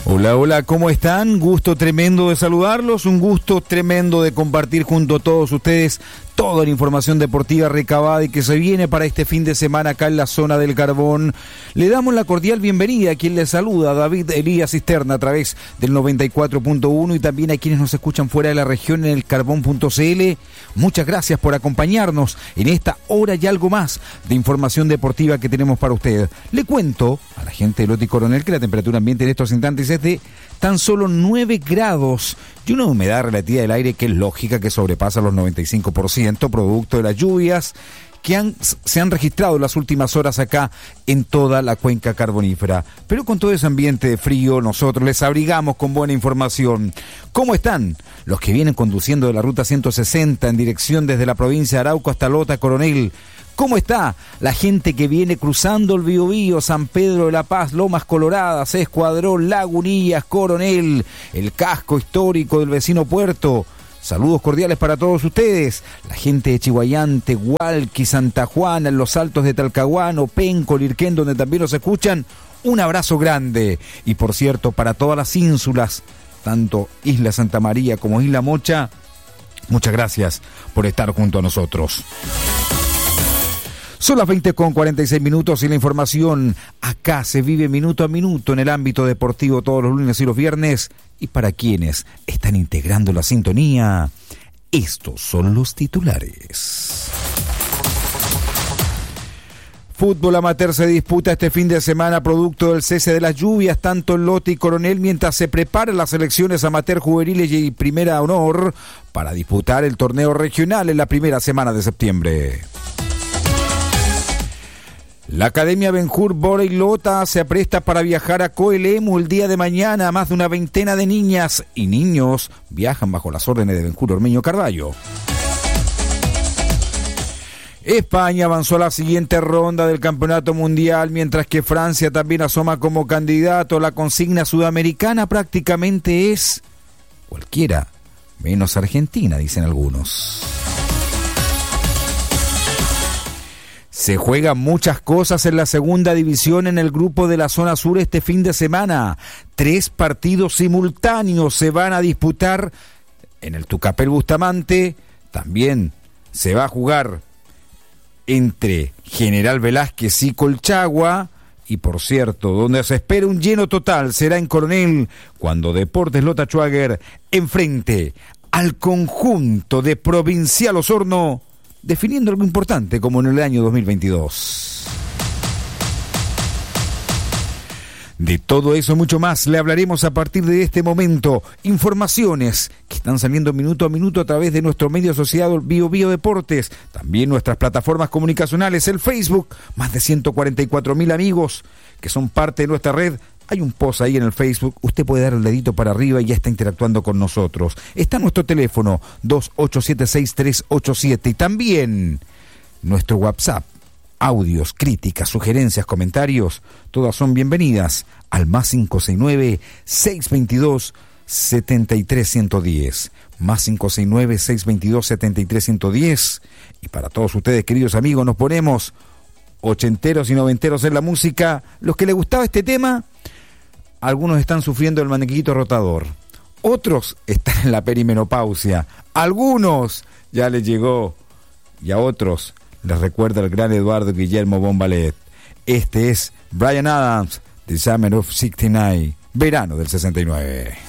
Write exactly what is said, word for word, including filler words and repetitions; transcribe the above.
Hola, hola, ¿cómo están? Gusto tremendo de saludarlos, un gusto tremendo de compartir junto a todos ustedes toda la información deportiva recabada y que se viene para este fin de semana acá en la zona del Carbón. Le damos la cordial bienvenida a quien les saluda, David Elías Cisterna, a través del noventa y cuatro punto uno y también a quienes nos escuchan fuera de la región en el carbón punto c l. Muchas gracias por acompañarnos en esta hora y algo más de información deportiva que tenemos para usted. Le cuento a la gente de Lote y Coronel que la temperatura ambiente en estos instantes es de tan solo nueve grados y una humedad relativa del aire que es lógica, que sobrepasa los noventa y cinco por ciento, producto de las lluvias que han, se han registrado en las últimas horas acá en toda la cuenca carbonífera. Pero con todo ese ambiente de frío, nosotros les abrigamos con buena información. ¿Cómo están los que vienen conduciendo de la ruta ciento sesenta en dirección desde la provincia de Arauco hasta Lota Coronel? ¿Cómo está la gente que viene cruzando el Biobío, San Pedro de la Paz, Lomas Coloradas, Escuadrón, Lagunillas, Coronel, el casco histórico del vecino puerto? Saludos cordiales para todos ustedes. La gente de Chihuayante, Hualqui, Santa Juana, en los Altos de Talcahuano, Penco, Lirquén, donde también nos escuchan, un abrazo grande. Y por cierto, para todas las ínsulas, tanto Isla Santa María como Isla Mocha, muchas gracias por estar junto a nosotros. Son las veinte con cuarenta y seis minutos y la información acá se vive minuto a minuto en el ámbito deportivo todos los lunes y los viernes. Y para quienes están integrando la sintonía, estos son los titulares. Fútbol amateur se disputa este fin de semana producto del cese de las lluvias tanto en Lote y Coronel, mientras se preparan las selecciones amateur juveniles y primera honor para disputar el torneo regional en la primera semana de septiembre. La Academia Ben-Hur Borey Lota se apresta para viajar a Coelemu el día de mañana. Más de una veintena de niñas y niños viajan bajo las órdenes de Ben-Hur Ormeño Carballo. España avanzó a la siguiente ronda del Campeonato Mundial, mientras que Francia también asoma como candidato. La consigna sudamericana prácticamente es cualquiera, menos Argentina, dicen algunos. Se juegan muchas cosas en la segunda división en el grupo de la zona sur este fin de semana. Tres partidos simultáneos se van a disputar en el Tucapel Bustamante. También se va a jugar entre General Velázquez y Colchagua. Y por cierto, donde se espera un lleno total será en Coronel, cuando Deportes Lota Schwager enfrente al conjunto de Provincial Osorno, definiendo algo importante como en el año dos mil veintidós. De todo eso y mucho más le hablaremos a partir de este momento. Informaciones que están saliendo minuto a minuto a través de nuestro medio asociado Bio Bio Deportes, también nuestras plataformas comunicacionales, el Facebook, más de ciento cuarenta y cuatro mil amigos que son parte de nuestra red. Hay un post ahí en el Facebook, usted puede dar el dedito para arriba y ya está interactuando con nosotros. Está nuestro teléfono dos ocho siete seis tres ocho siete y también nuestro WhatsApp. Audios, críticas, sugerencias, comentarios, todas son bienvenidas al más cinco seis nueve, seis dos dos, siete tres uno cero. Más cinco seis nueve, seis dos dos, siete tres uno cero. Y para todos ustedes, queridos amigos, nos ponemos ochenteros y noventeros en la música. Los que les gustaba este tema, algunos están sufriendo el maniquito rotador, otros están en la perimenopausia, algunos ya les llegó y a otros les recuerda el gran Eduardo Guillermo Bombalet. Este es Bryan Adams, The Summer of sesenta y nueve, verano del sesenta y nueve.